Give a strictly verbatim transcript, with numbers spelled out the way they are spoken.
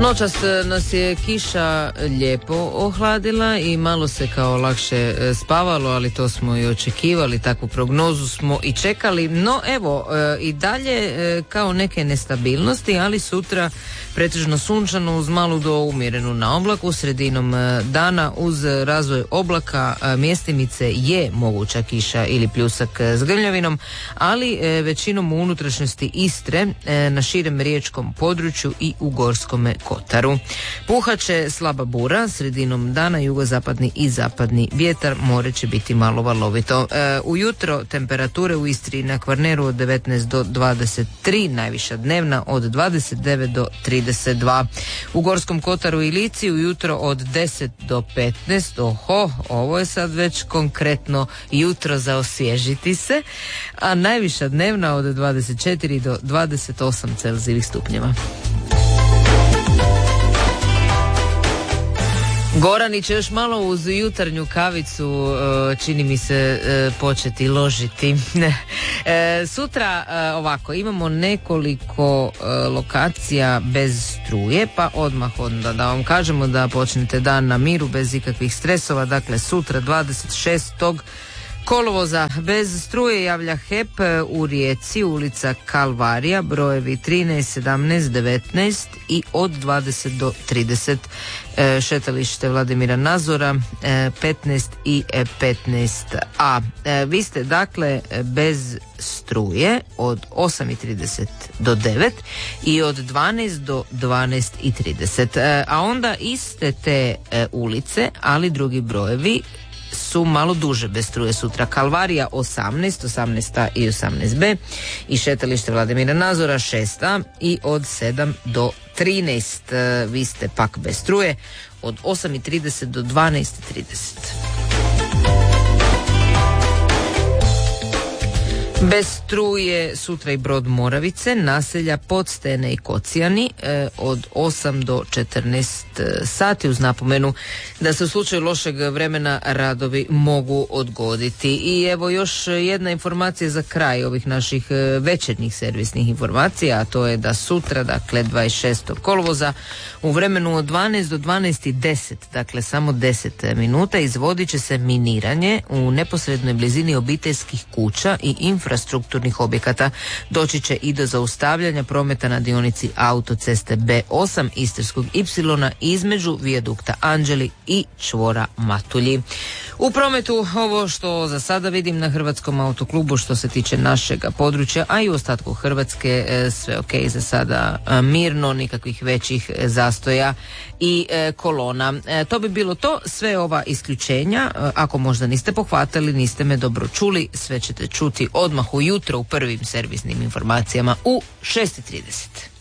Noćas nas je kiša lijepo ohladila i malo se kao lakše spavalo, ali to smo i očekivali, takvu prognozu smo i čekali. No evo, i dalje kao neke nestabilnosti, ali sutra pretežno sunčano uz malu do umjerenu na oblaku. Sredinom dana uz razvoj oblaka mjestimice je moguća kiša ili pljusak s grmljavinom, ali većinom u unutrašnjosti Istre, na širem riječkom području i u Gorskome kotaru. Puhaće slaba bura, sredinom dana jugozapadni i zapadni vjetar, more će biti malo valovito. E, ujutro temperature u Istri i na Kvarneru od devetnaest do dvadeset tri, najviša dnevna od dvadeset devet do trideset dva. U Gorskom kotaru i Lici ujutro od deset do petnaest, oho, ovo je sad već konkretno jutro za osvježiti se, a najviša dnevna od dvadeset četiri do dvadeset osam celzijevih stupnjeva. Gorani će još malo uz jutarnju kavicu, čini mi se, početi ložiti. Sutra ovako, imamo nekoliko lokacija bez struje, pa odmah onda da vam kažemo da počnete dan na miru bez ikakvih stresova. Dakle, sutra dvadeset šestog kolovoza bez struje javlja H E P u Rijeci, ulica Kalvarija, brojevi trinaest, sedamnaest, devetnaest i od dvadeset do trideset. E, šetalište Vladimira Nazora e, petnaest i petnaest a. E, vi ste dakle bez struje od osam i trideset do devet i od dvanaest do dvanaest i trideset. E, a onda iste te e, ulice, ali drugi brojevi su malo duže bez struje sutra. Kalvarija osamnaest, osamnaest a i osamnaest b i šetalište Vladimira Nazora šest a i od sedam do trinaest. Vi ste pak bez struje od osam i trideset do dvanaest i trideset. Bez struje sutra i Brod Moravice, naselja Podstene i Kocijani e, od osam do četrnaest sati, uz napomenu da se u slučaju lošeg vremena radovi mogu odgoditi. I evo još jedna informacija za kraj ovih naših večernjih servisnih informacija, a to je da sutra, dakle dvadeset šestog kolovoza, u vremenu od dvanaest do dvanaest i deset, dakle samo deset minuta, izvodit će se miniranje u neposrednoj blizini obiteljskih kuća i infrastrukturnih strukturnih objekata. Doći će i do zaustavljanja prometa na dionici autoceste B osam Istarskog ipsilona između vijadukta Anđeli i čvora Matulji. U prometu ovo što za sada vidim na Hrvatskom autoklubu što se tiče našega područja, a i u ostatku Hrvatske sve ok za sada, mirno, nikakvih većih zastoja i kolona. To bi bilo to, sve ova isključenja, ako možda niste pohvatali, niste me dobro čuli, sve ćete čuti odmah ujutro u prvim servisnim informacijama u šest i trideset.